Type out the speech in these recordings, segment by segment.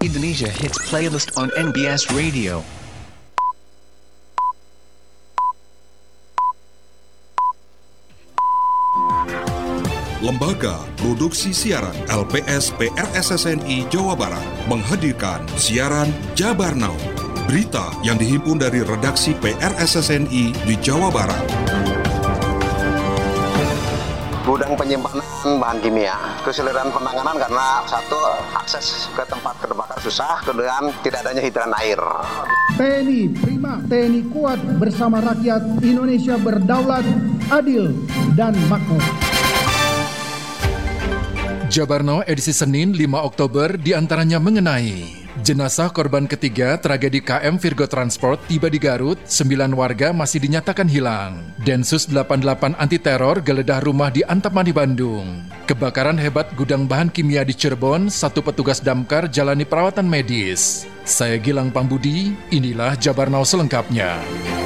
Indonesia Hits playlist on NBS Radio. Lembaga Produksi Siaran LPS PRSSNI Jawa Barat menghadirkan siaran Jabar Now, berita yang dihimpun dari redaksi PRSSNI di Jawa Barat. Gudang penyimpanan bahan kimia, kesulitan penanganan karena satu, akses ke tempat terbakar susah, kedua tidak adanya hidran air. TNI prima, TNI kuat bersama rakyat, Indonesia berdaulat, adil, dan makmur. Jabar Now edisi Senin 5 Oktober diantaranya mengenai jenazah korban ketiga tragedi KM Virgo Transport tiba di Garut, 9 warga masih dinyatakan hilang. Densus 88 anti teror geledah rumah di Antapani, Bandung. Kebakaran hebat gudang bahan kimia di Cirebon, 1 petugas damkar jalani perawatan medis. Saya Gilang Pambudi, inilah Jabar Now selengkapnya.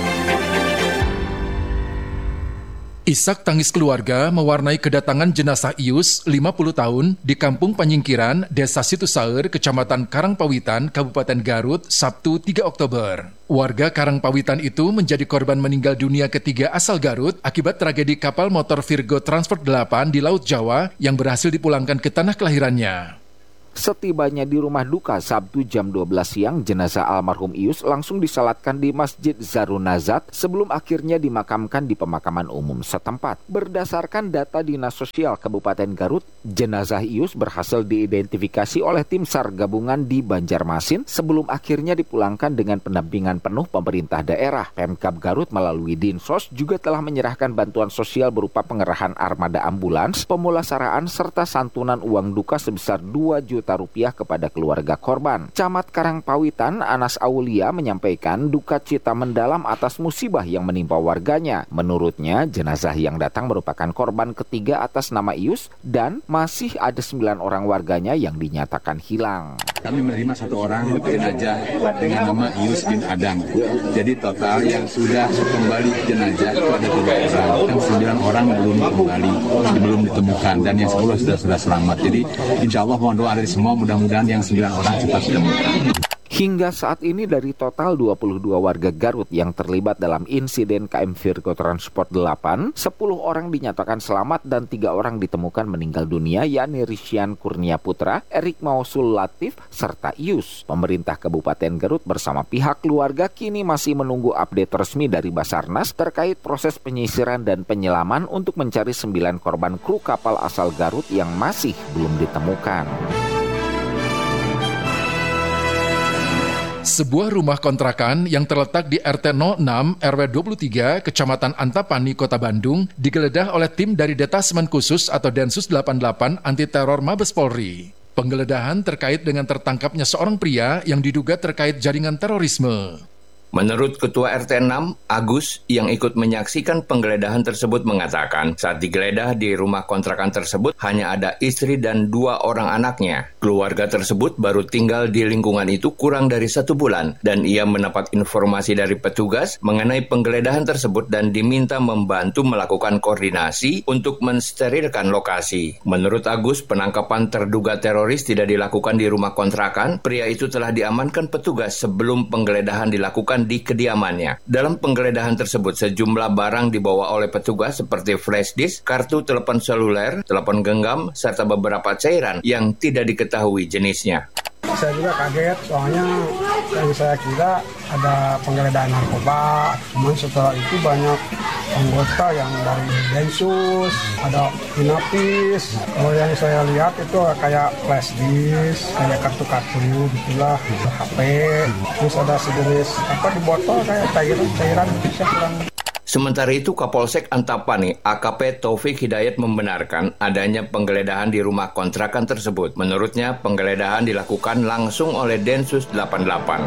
Isak tangis keluarga mewarnai kedatangan jenazah Ius, 50 tahun, di Kampung Panyingkiran, Desa Situsaeur, Kecamatan Karangpawitan, Kabupaten Garut, Sabtu 3 Oktober. Warga Karangpawitan itu menjadi korban meninggal dunia ketiga asal Garut akibat tragedi kapal motor Virgo Transport 8 di Laut Jawa yang berhasil dipulangkan ke tanah kelahirannya. Setibanya di rumah duka Sabtu jam 12 siang, jenazah almarhum Ius langsung disalatkan di Masjid Zarunazat sebelum akhirnya dimakamkan di pemakaman umum setempat. Berdasarkan data Dinas Sosial Kabupaten Garut, jenazah Ius berhasil diidentifikasi oleh tim SAR gabungan di Banjarmasin sebelum akhirnya dipulangkan dengan pendampingan penuh pemerintah daerah. Pemkab Garut melalui Dinsos juga telah menyerahkan bantuan sosial berupa pengerahan armada ambulans, pemulasaraan serta santunan uang duka sebesar 2 juta rupiah kepada keluarga korban. Camat Karangpawitan Anas Aulia menyampaikan duka cita mendalam atas musibah yang menimpa warganya. Menurutnya, jenazah yang datang merupakan korban ketiga atas nama Ius dan masih ada 9 orang warganya yang dinyatakan hilang. Kami menerima 1 orang jenazah dengan nama Ius bin Adang. Jadi total yang sudah kembali jenazah itu ada 3 orang. Dan 9 orang belum kembali, belum ditemukan. Dan yang 10 sudah selamat. Jadi insya Allah mohon doa dari semua, mudah-mudahan yang 9 orang cepat ditemukan. Hingga saat ini dari total 22 warga Garut yang terlibat dalam insiden KM Virgo Transport 8, 10 orang dinyatakan selamat dan 3 orang ditemukan meninggal dunia, yakni Rishian Kurnia Putra, Erik Mausul Latif, serta Ius. Pemerintah Kabupaten Garut bersama pihak keluarga kini masih menunggu update resmi dari Basarnas terkait proses penyisiran dan penyelaman untuk mencari 9 korban kru kapal asal Garut yang masih belum ditemukan. Sebuah rumah kontrakan yang terletak di RT 06 RW 23 Kecamatan Antapani, Kota Bandung digeledah oleh tim dari Detasmen Khusus atau Densus 88 Anti Teror Mabes Polri. Penggeledahan terkait dengan tertangkapnya seorang pria yang diduga terkait jaringan terorisme. Menurut Ketua RT 6, Agus, yang ikut menyaksikan penggeledahan tersebut mengatakan saat digeledah di rumah kontrakan tersebut hanya ada istri dan 2 orang anaknya. Keluarga tersebut baru tinggal di lingkungan itu kurang dari 1 bulan dan ia mendapat informasi dari petugas mengenai penggeledahan tersebut dan diminta membantu melakukan koordinasi untuk mensterilkan lokasi. Menurut Agus, penangkapan terduga teroris tidak dilakukan di rumah kontrakan. Pria itu telah diamankan petugas sebelum penggeledahan dilakukan di kediamannya. Dalam penggeledahan tersebut, sejumlah barang dibawa oleh petugas seperti flash disk, kartu telepon seluler, telepon genggam, serta beberapa cairan yang tidak diketahui jenisnya. Saya juga kaget, soalnya yang saya kira ada penggeledahan narkoba, cuman setelah itu banyak anggota yang dari Densus, ada Inapis. Kalau yang saya lihat itu kayak flash disk, kayak kartu-kartu gitulah, HP, terus ada sejenis di botol kayak cairan saya kurang. Sementara itu, Kapolsek Antapani, AKP Taufik Hidayat membenarkan adanya penggeledahan di rumah kontrakan tersebut. Menurutnya, penggeledahan dilakukan langsung oleh Densus 88.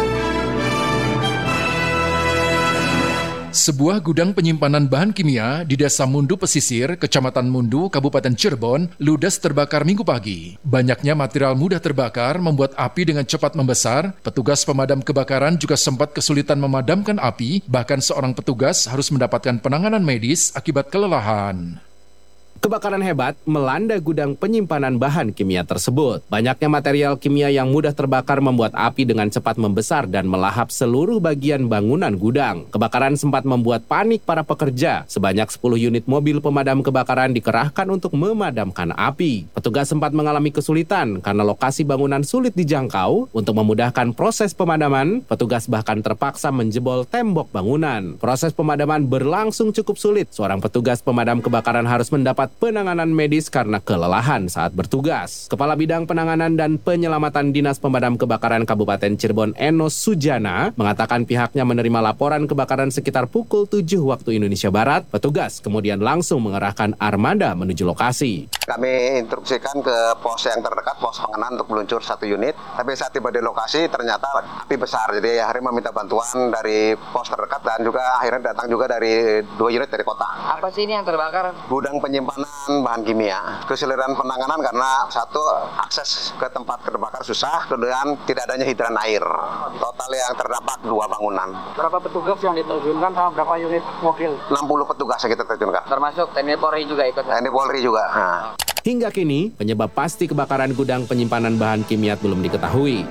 Sebuah gudang penyimpanan bahan kimia di Desa Mundu Pesisir, Kecamatan Mundu, Kabupaten Cirebon, ludes terbakar Minggu pagi. Banyaknya material mudah terbakar membuat api dengan cepat membesar. Petugas pemadam kebakaran juga sempat kesulitan memadamkan api, bahkan seorang petugas harus mendapatkan penanganan medis akibat kelelahan. Kebakaran hebat melanda gudang penyimpanan bahan kimia tersebut. Banyaknya material kimia yang mudah terbakar membuat api dengan cepat membesar dan melahap seluruh bagian bangunan gudang. Kebakaran sempat membuat panik para pekerja. Sebanyak 10 unit mobil pemadam kebakaran dikerahkan untuk memadamkan api. Petugas sempat mengalami kesulitan karena lokasi bangunan sulit dijangkau. Untuk memudahkan proses pemadaman, petugas bahkan terpaksa menjebol tembok bangunan. Proses pemadaman berlangsung cukup sulit. Seorang petugas pemadam kebakaran harus mendapat penanganan medis karena kelelahan saat bertugas. Kepala Bidang Penanganan dan Penyelamatan Dinas Pemadam Kebakaran Kabupaten Cirebon Enos Sujana mengatakan pihaknya menerima laporan kebakaran sekitar pukul 7 waktu Indonesia Barat. Petugas kemudian langsung mengerahkan armada menuju lokasi. Kami instruksikan ke pos yang terdekat, pos pengenalan untuk meluncur 1 unit. Tapi saat tiba di lokasi ternyata api besar. Jadi akhirnya meminta bantuan dari pos terdekat dan juga akhirnya datang juga dari 2 unit dari kota. Apa sih ini yang terbakar? Gudang penyimpanan bahan kimia. Kesulitan penanganan karena satu, akses ke tempat terbakar susah, kemudian tidak adanya hidran air. Total yang terdampak 2 bangunan. Berapa petugas yang diterjunkan sama berapa unit mobil? 60 petugas yang kita terjunkan. Termasuk TNI Polri juga ikut? TNI Polri juga. Hingga kini, penyebab pasti kebakaran gudang penyimpanan bahan kimia belum diketahui.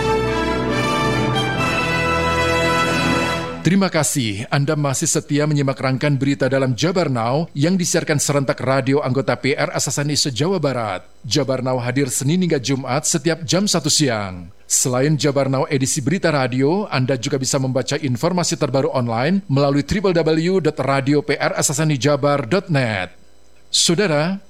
Terima kasih Anda masih setia menyimak rangkaian berita dalam Jabar Now yang disiarkan serentak radio anggota PRSSNI se-Jawa Barat. Jabar Now hadir Senin hingga Jumat setiap jam 1 siang. Selain Jabar Now edisi berita radio, Anda juga bisa membaca informasi terbaru online melalui www.radioprssnijabar.net. Saudara,